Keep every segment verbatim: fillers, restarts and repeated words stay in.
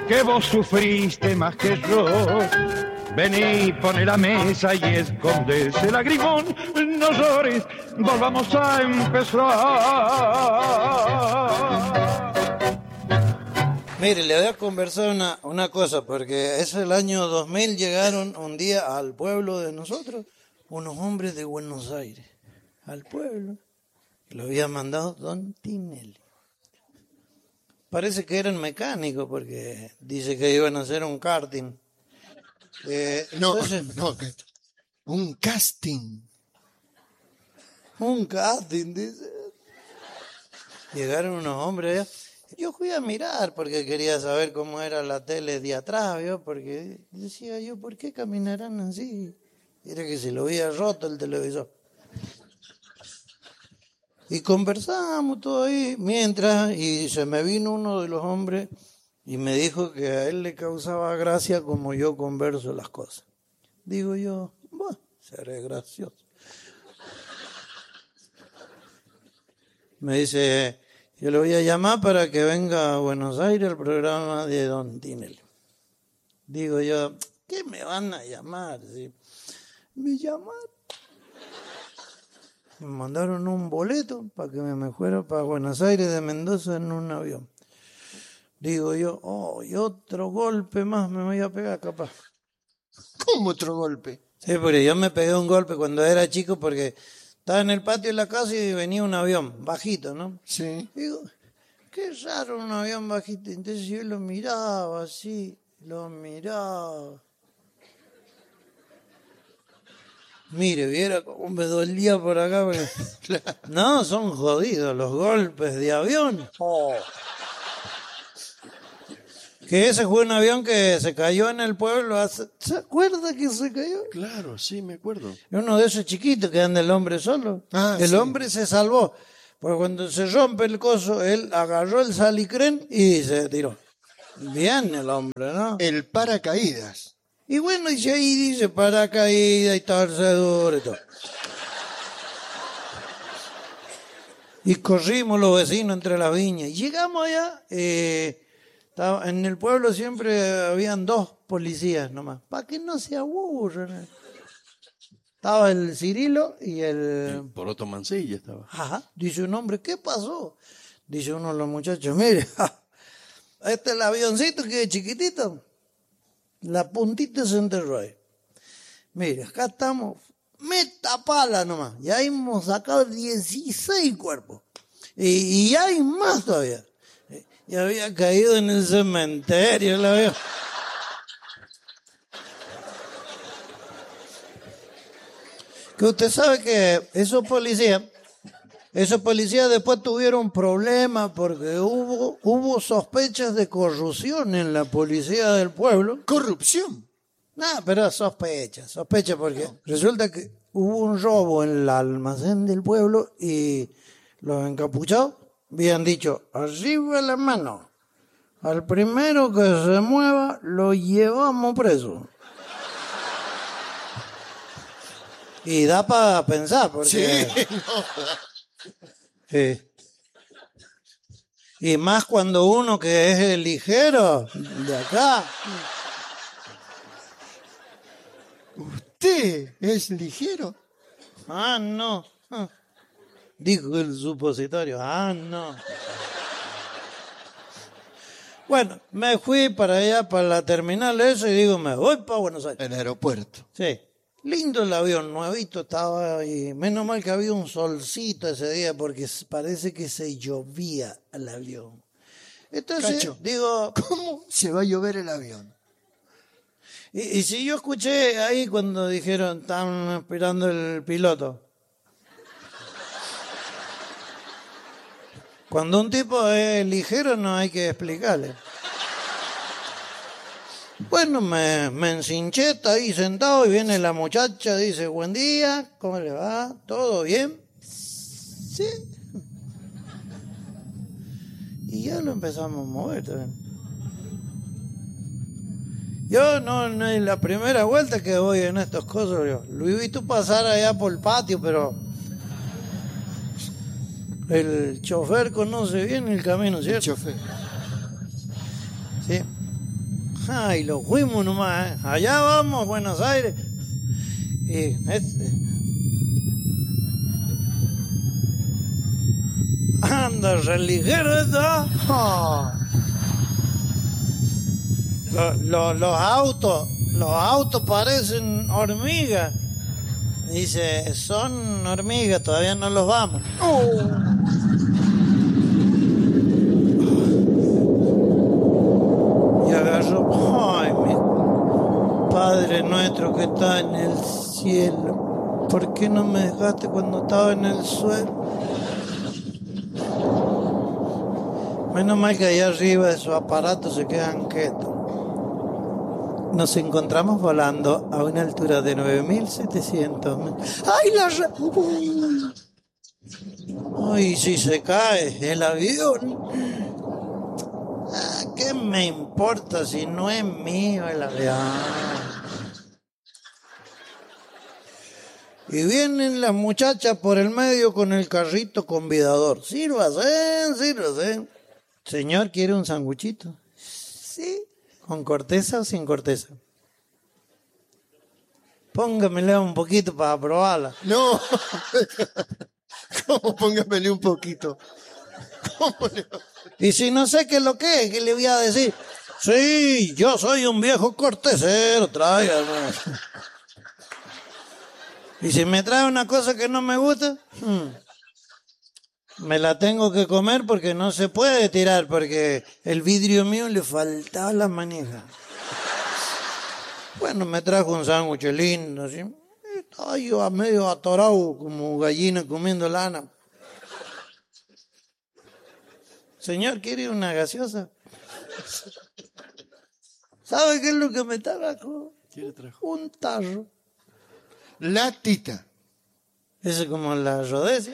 que vos sufriste más que yo. Vení, pone la mesa y esconde ese lagrimón. No llores, volvamos a empezar. Mire, le voy a conversar una, una cosa, porque es el año dos mil, llegaron un día al pueblo de nosotros, unos hombres de Buenos Aires, al pueblo, y lo había mandado Don Tinelli. Parece que eran mecánicos, porque dice que iban a hacer un karting. Eh, No, entonces, no, un casting. un casting, dice. Llegaron unos hombres allá. Yo fui a mirar porque quería saber cómo era la tele de atrás, ¿vio? Porque decía yo, ¿por qué caminarán así? Era que se lo había roto el televisor. Y conversamos todo ahí mientras, y se me vino uno de los hombres y me dijo que a él le causaba gracia como yo converso las cosas. Digo yo, bueno, seré gracioso. Me dice, yo le voy a llamar para que venga a Buenos Aires al programa de Don Tinelli. Digo yo, ¿qué me van a llamar? ¿Sí? Me llamaron. Me mandaron un boleto para que me fuera para Buenos Aires de Mendoza en un avión. Digo yo, oh, y otro golpe más me voy a pegar capaz. ¿Cómo otro golpe? Sí, porque yo me pegué un golpe cuando era chico porque estaba en el patio de la casa y venía un avión bajito, ¿no? Sí. Digo, qué raro un avión bajito. Entonces yo lo miraba así, lo miraba. Mire, viera cómo me dolía por acá. Porque... No, son jodidos los golpes de avión. Oh. Que ese fue un avión que se cayó en el pueblo. Hace... ¿Se acuerda que se cayó? Claro, sí, me acuerdo. Uno de esos chiquitos que anda el hombre solo. Ah, el sí. hombre se salvó. Porque cuando se rompe el coso, él agarró el salicrén y se tiró. Bien el hombre, ¿no? El paracaídas. Y bueno, dice ahí, dice paracaídas y torcedura y todo. Y corrimos los vecinos entre las viñas. Y llegamos allá, eh, estaba, en el pueblo siempre habían dos policías nomás, para que no se aburran. Estaba el Cirilo y el... Poroto Mancilla estaba. Ajá. Dice un hombre, ¿qué pasó? Dice uno de los muchachos, mire, este es el avioncito que es chiquitito. La puntita se enterró ahí. Mire, acá estamos, meta pala nomás. Ya hemos sacado dieciséis cuerpos. Y, y hay más todavía. Ya había caído en el cementerio el avión. Que usted sabe que esos policías, esos policías después tuvieron problemas porque hubo, hubo sospechas de corrupción en la policía del pueblo. ¿Corrupción? No, pero sospecha, sospecha porque no. Resulta que hubo un robo en el almacén del pueblo y los encapuchados habían dicho, arriba la mano, al primero que se mueva lo llevamos preso. Y da para pensar, porque... Sí, no. Sí. Y más cuando uno que es el ligero de acá... ¿Usted es ligero? Ah, no. Dijo el supositorio. Ah, no. Bueno, me fui para allá, para la terminal esa, y digo, me voy para Buenos Aires. El aeropuerto. Sí. Lindo el avión, nuevito estaba y menos mal que había un solcito ese día porque parece que se llovía el avión. Entonces, Cacho, digo... ¿cómo se va a llover el avión? Y, y si yo escuché ahí cuando dijeron, están esperando el piloto. Cuando un tipo es ligero no hay que explicarle. Bueno, me, me encinché, está ahí sentado y viene la muchacha, dice, buen día, ¿cómo le va? ¿Todo bien? Sí. Y ya lo empezamos a mover también. Yo no, no es la primera vuelta que voy en estas cosas, yo lo he visto pasar allá por el patio, pero el chofer conoce bien el camino, ¿cierto? El chofer. Sí. Ay, lo fuimos nomás, ¿eh? Allá vamos, Buenos Aires. Y este... Anda, re ligero esto. Oh. Lo- lo- los autos, los autos parecen hormigas. Dice, son hormigas, todavía no los vamos. Y agarró, ay, mi Padre nuestro que está en el cielo, ¿por qué no me dejaste cuando estaba en el suelo? Menos mal que allá arriba de sus aparatos se quedan quietos. Nos encontramos volando a una altura de nueve mil setecientos metros. ¡Ay, la... Re... ¡Ay, si se cae el avión! Ah, ¿qué me importa si no es mío el avión? Y vienen las muchachas por el medio con el carrito convidador. Sírvase, sírvase. Señor, ¿quiere un sanguchito? Sí. ¿Con corteza o sin corteza? Póngamela un poquito para probarla. No. ¿Cómo? Póngamele un poquito. ¿Cómo le... Y si no sé qué es lo que es, ¿qué le voy a decir? Sí, yo soy un viejo cortesero, tráigame. Y si me trae una cosa que no me gusta, hmm, me la tengo que comer porque no se puede tirar, porque el vidrio mío le faltaba la manija. Bueno, me trajo un sándwich lindo, así. Estaba yo a medio atorado como gallina comiendo lana. Señor, ¿quiere una gaseosa? ¿Sabe qué es lo que me trajo? ¿Qué le trajo? Un tarro. Latita. Eso es como la rodecia.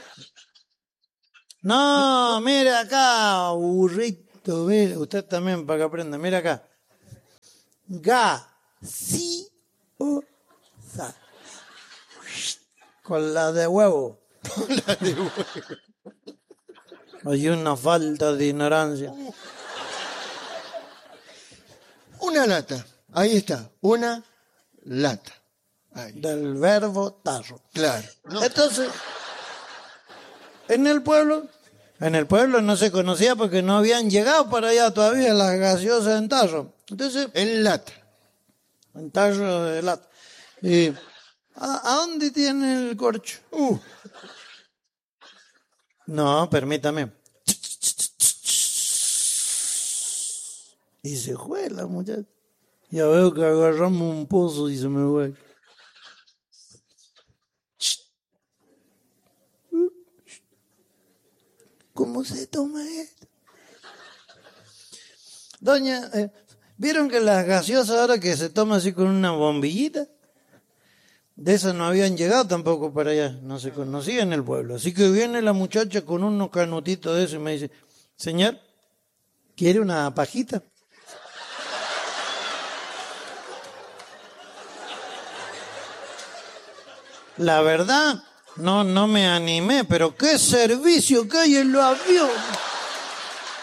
No, mire acá, burrito, mire, usted también para que aprenda, mire acá. Gaseosa. Con la de huevo. Con la de huevo. Hay una falta de ignorancia. Una lata. Ahí está. Una lata. Ahí. Del verbo tarro. Claro. No. Entonces, en el pueblo, en el pueblo no se conocía porque no habían llegado para allá todavía las gaseosas en tarro. Entonces, En lata. en tarro de lata. Y, ¿a, a dónde tiene el corcho? Uh. No, permítame. Y se fue la muchacha. Ya veo que agarramos un pozo y se me fue. ¿Cómo se toma esto? Doña, eh, ¿vieron que las gaseosas ahora que se toma así con una bombillita? De esas no habían llegado tampoco para allá, no se conocía en el pueblo. Así que viene la muchacha con unos canutitos de eso y me dice, señor, ¿quiere una pajita? La verdad, no, no me animé, pero qué servicio que hay en los aviones.